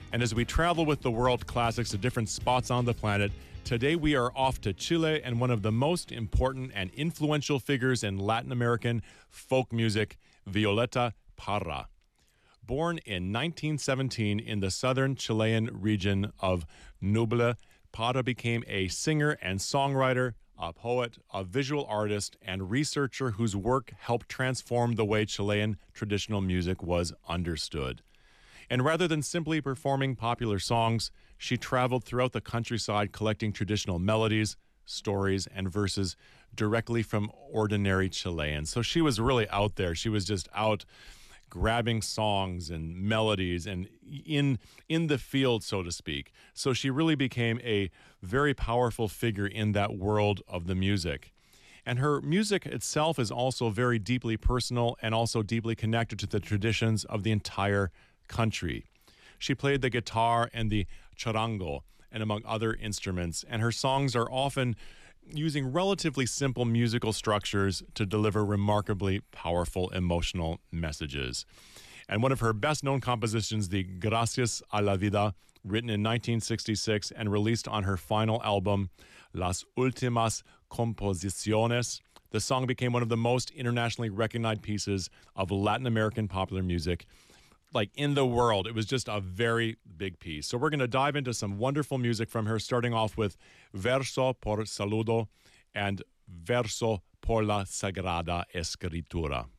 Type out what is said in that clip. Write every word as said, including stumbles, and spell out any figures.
And as we travel with the world classics to different spots on the planet, today we are off to Chile and one of the most important and influential figures in Latin American folk music, Violeta Parra. Born in nineteen seventeen in the southern Chilean region of Ñuble, Parra became a singer and songwriter, a poet, a visual artist, and researcher whose work helped transform the way Chilean traditional music was understood. And rather than simply performing popular songs, she traveled throughout the countryside collecting traditional melodies, stories, and verses directly from ordinary Chileans. So she was really out there. She was just out grabbing songs and melodies and in in the field, so to speak. So she really became a very powerful figure in that world of the music. And her music itself is also very deeply personal and also deeply connected to the traditions of the entire country. She played the guitar and the charango, and among other instruments, and her songs are often using relatively simple musical structures to deliver remarkably powerful emotional messages. And one of her best-known compositions, the Gracias a la Vida, written in nineteen sixty-six and released on her final album, Las Últimas Composiciones, the song became one of the most internationally recognized pieces of Latin American popular music, like in the world. It was just a very big piece. So we're going to dive into some wonderful music from her, starting off with Verso por Saludo and Verso por la Sagrada Escritura.